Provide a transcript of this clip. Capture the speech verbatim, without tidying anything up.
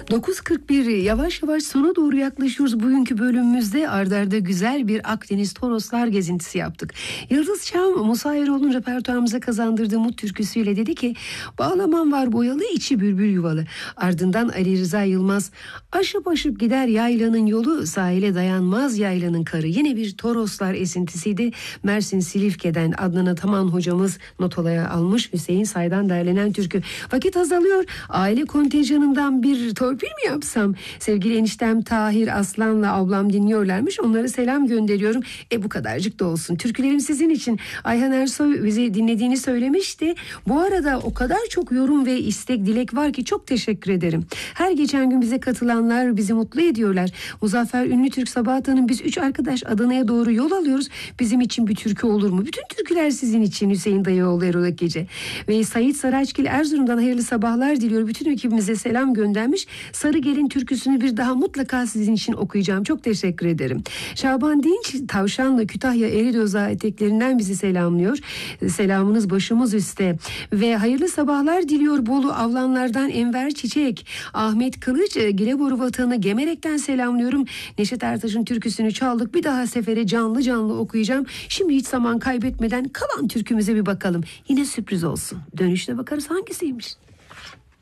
dokuz kırk bir, yavaş yavaş sona doğru yaklaşıyoruz. Bugünkü bölümümüzde arda arda güzel bir Akdeniz Toroslar gezintisi yaptık. Yıldız Çam, Musa Eroğlu'nun repertuarımıza kazandırdığı Mut türküsüyle dedi ki: bağlamam var boyalı, içi bülbül yuvalı. Ardından Ali Rıza Yılmaz, aşıp aşıp gider yaylanın yolu, sahile dayanmaz yaylanın karı. Yine bir Toroslar esintisiydi. Mersin Silifke'den Adnan Ataman hocamız notolaya almış, Hüseyin Say'dan derlenen türkü. Vakit azalıyor. Aile kontenjanından bir torpil mi yapsam? Sevgili eniştem Tahir Aslan'la ablam dinliyorlarmış. Onlara selam gönderiyorum. E bu kadarcık da olsun. Türkülerim sizin için. Ayhan Ersoy bizi dinlediğini söylemişti. Bu arada o kadar çok yorum ve istek, dilek var ki çok teşekkür ederim. Her geçen gün bize katılanlar bizi mutlu ediyorlar. Muzaffer Ünlü Türk Sabahat Hanım, biz üç arkadaş Adana'ya doğru yol alıyoruz. Bizim için bir türkü olur mu? Bütün türküler sizin için. Hüseyin Dayıoğlu Erol Akgece. Ve Sait Saraçgil Erzurum'dan hayırlı sabahlar diliyor. Bütün ekibimize selam göndermiş. Sarı Gelin türküsünü bir daha mutlaka sizin için okuyacağım. Çok teşekkür ederim. Şaban Dinç Tavşanlı Kütahya Eridöza eteklerinden bizi selamlıyor. Selamınız başımız üstte. Ve hayırlı sabahlar diliyor Bolu Avlanlardan Enver Çiçek. Ahmet Kılıç Gileboru Vatanı Gemerek'ten selamlıyorum. Neşet Ertaş'ın türküsünü çaldık. Bir daha sefere canlı canlı okuyacağım. Şimdi hiç zaman kaybetmeden kalan türkümüze bir bakalım. Yine sürpriz olsun. Dönüşte bakarız hangisiymiş.